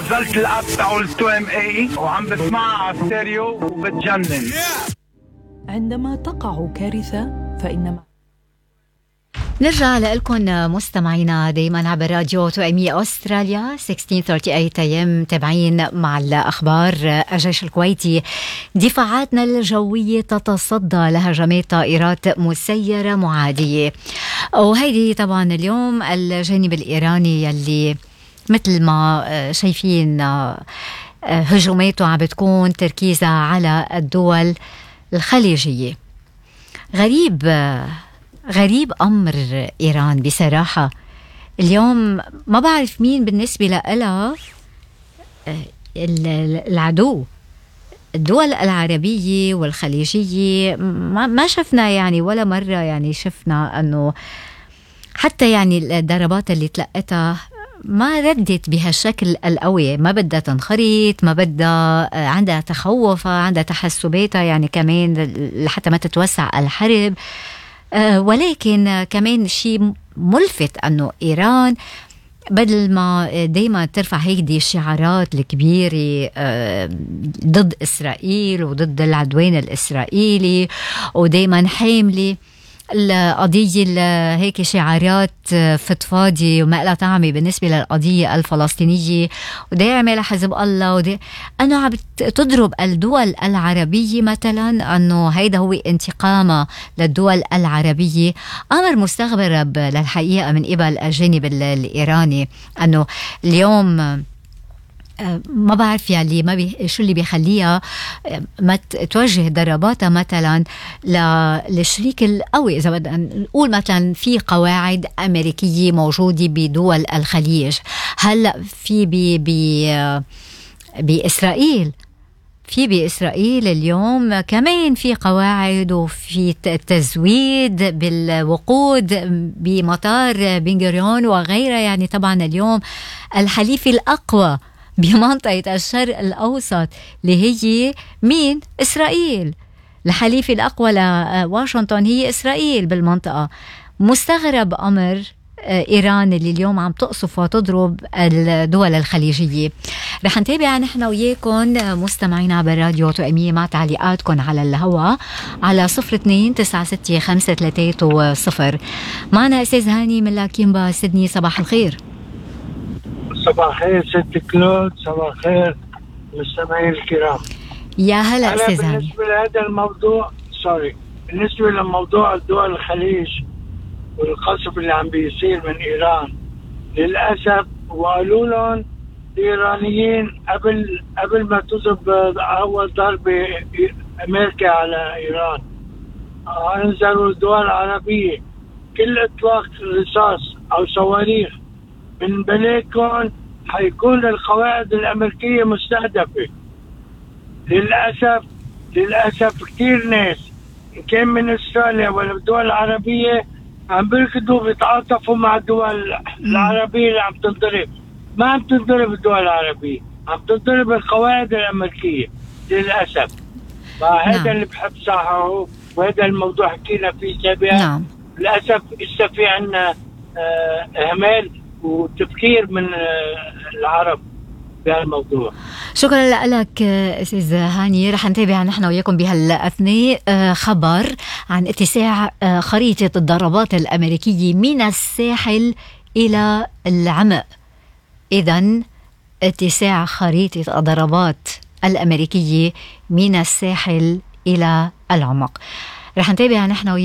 نزلت الاب تاعو ال2MA وعم بسمعها على ستيريو وبتجنن. عندما تقع كارثة فإنما نرجع لكم مستمعينا دايما عبر راديو 2ME أستراليا 1638 AM. تابعين مع الأخبار. الجيش الكويتي دفاعاتنا الجوية تتصدى لهجمات طائرات مسيرة معادية، وهيدي طبعا اليوم الجانب الإيراني يلي مثل ما شايفين هجوماته عم بتكون تركيزها على الدول الخليجية. غريب أمر إيران بصراحة. اليوم ما بعرف مين بالنسبة لها العدو. الدول العربية والخليجية ما شفنا يعني ولا مرة يعني شفنا أنه حتى يعني الضربات اللي تلقتها ما ردت بهالشكل القوي، ما بدها تنخرط، ما بدها، عندها تخوفها، عندها تحسباتها يعني كمان لحتى ما تتوسع الحرب. ولكن كمان شيء ملفت أنه إيران بدل ما دايما ترفع هيك دي الشعارات الكبيرة ضد إسرائيل وضد العدوان الإسرائيلي ودايما حاملة القضية هيك شعارات فضفاضية وما لها طعمة بالنسبة للقضية الفلسطينية وداعمة لحزب الله أنه عم تضرب الدول العربية مثلا، أنه هيدا هو انتقامة للدول العربية. أمر مستغرب للحقيقة من قبل الجانب الإيراني، أنه اليوم ما بعرف يعني شو اللي بيخليها ما توجه ضرباتها مثلا للشريك القوي. إذا بدنا نقول مثلا في قواعد أمريكية موجودة بدول الخليج، هلأ في بإسرائيل، في بإسرائيل اليوم كمان في قواعد وفي تزويد بالوقود بمطار بن غوريون وغيرها. يعني طبعا اليوم الحليف الأقوى بمنطقة الشرق الأوسط اللي هي مين؟ إسرائيل. الحليف الأقوى لواشنطن هي إسرائيل بالمنطقة. مستغرب أمر إيران اللي اليوم عم تقصف وتضرب الدول الخليجية. رح نتابع نحن وياكم مستمعين عبر راديو 2ME مع تعليقاتكم على الهواء على 02-965-3320. معنا أستاذ هاني من لاكيمبا سيدني. صباح الخير. صباح الخير ست كلود. صباح الخير مستمعين الكرام. يا هلا أستاذ هاني. بالنسبة لهذا الموضوع بالنسبة لموضوع الدول الخليج والقصف اللي عم بيصير من إيران، للأسف وقالوا لهم الإيرانيين قبل ما تضرب أول ضربة أمريكا على إيران أنزلوا الدول العربية كل إطلاق رصاص أو صواريخ من بلدكم حيكون القواعد الأمريكية مستهدفة. للأسف كتير ناس كان من أستراليا ولا الدول العربية عم بيركضوا بيتعاطفوا مع الدول العربية اللي عم تنضرب. ما عم تنضرب الدول العربية، عم تنضرب القواعد الأمريكية للأسف. فهذا اللي بحب صححه، وهذا الموضوع حكينا فيه سابقا. للأسف لسه في عنا إهمال وتفكير من العرب بهالموضوع. شكرا لك أستاذ هاني. رح نتابع نحن وياكم بهالأثناء خبر عن اتساع خريطة الضربات الأمريكية من الساحل إلى العمق. إذن اتساع خريطة الضربات الأمريكية من الساحل إلى العمق. رح نتابع نحن